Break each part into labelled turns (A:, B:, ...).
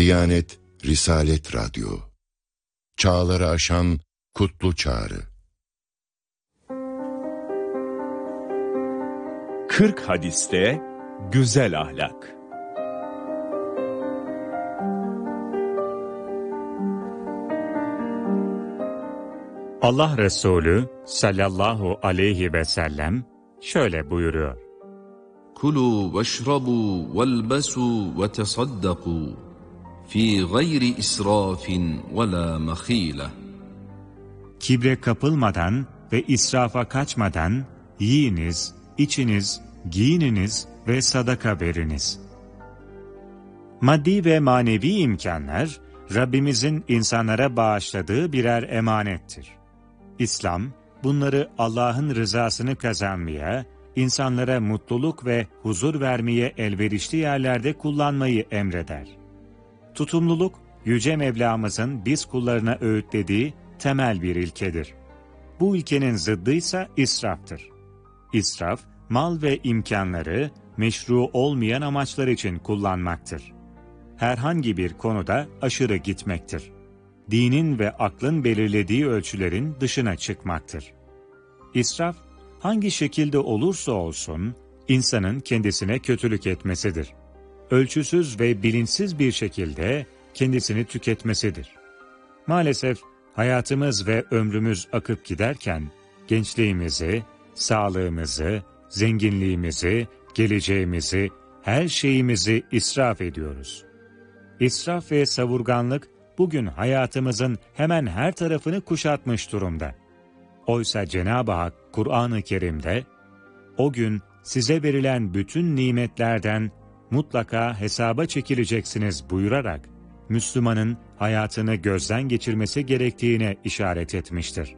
A: Diyanet Risalet Radyo. Çağları aşan kutlu çağrı.
B: 40 hadiste güzel ahlak.
C: Allah Resulü sallallahu aleyhi ve sellem şöyle buyuruyor.
D: Kulu veşrabu velbesu ve tesaddaku fi gayri israfin ve la mahile.
C: Kibre kapılmadan ve israfa kaçmadan yiyiniz, içiniz, giyininiz ve sadaka veriniz. Maddi ve manevi imkanlar Rabbimizin insanlara bağışladığı birer emanettir. İslam, bunları Allah'ın rızasını kazanmaya, insanlara mutluluk ve huzur vermeye elverişli yerlerde kullanmayı emreder. Tutumluluk, Yüce Mevlamızın biz kullarına öğütlediği temel bir ilkedir. Bu ilkenin zıddıysa israftır. İsraf, mal ve imkanları meşru olmayan amaçlar için kullanmaktır. Herhangi bir konuda aşırı gitmektir. Dinin ve aklın belirlediği ölçülerin dışına çıkmaktır. İsraf, hangi şekilde olursa olsun, insanın kendisine kötülük etmesidir. Ölçüsüz ve bilinçsiz bir şekilde kendisini tüketmesidir. Maalesef hayatımız ve ömrümüz akıp giderken, gençliğimizi, sağlığımızı, zenginliğimizi, geleceğimizi, her şeyimizi israf ediyoruz. İsraf ve savurganlık bugün hayatımızın hemen her tarafını kuşatmış durumda. Oysa Cenab-ı Hak Kur'an-ı Kerim'de, o gün size verilen bütün nimetlerden mutlaka hesaba çekileceksiniz buyurarak, Müslümanın hayatını gözden geçirmesi gerektiğine işaret etmiştir.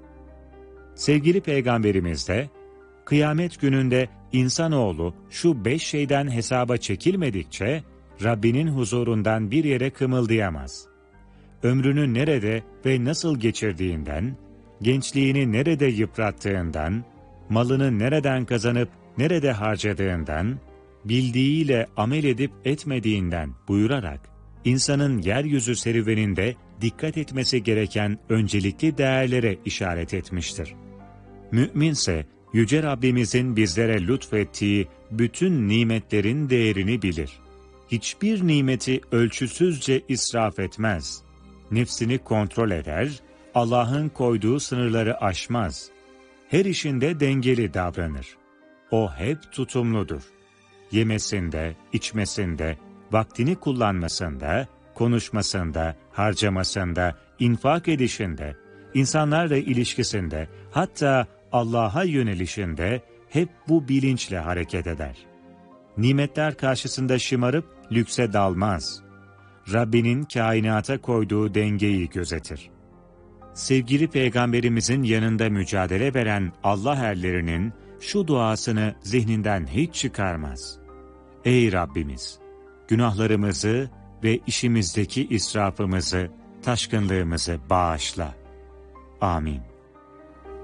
C: Sevgili Peygamberimiz de, kıyamet gününde insanoğlu şu 5 şeyden hesaba çekilmedikçe, Rabbinin huzurundan bir yere kımıldayamaz. Ömrünü nerede ve nasıl geçirdiğinden, gençliğini nerede yıprattığından, malını nereden kazanıp nerede harcadığından, bildiğiyle amel edip etmediğinden buyurarak, insanın yeryüzü serüveninde dikkat etmesi gereken öncelikli değerlere işaret etmiştir. Müminse, Yüce Rabbimizin bizlere lütfettiği bütün nimetlerin değerini bilir. Hiçbir nimeti ölçüsüzce israf etmez. Nefsini kontrol eder, Allah'ın koyduğu sınırları aşmaz. Her işinde dengeli davranır. O hep tutumludur. Yemesinde, içmesinde, vaktini kullanmasında, konuşmasında, harcamasında, infak edişinde, insanlarla ilişkisinde, hatta Allah'a yönelişinde hep bu bilinçle hareket eder. Nimetler karşısında şımarıp lükse dalmaz. Rabbinin kainata koyduğu dengeyi gözetir. Sevgili Peygamberimizin yanında mücadele veren Allah erlerinin şu duasını zihninden hiç çıkarmaz. Ey Rabbimiz! Günahlarımızı ve işimizdeki israfımızı, taşkınlığımızı bağışla. Amin.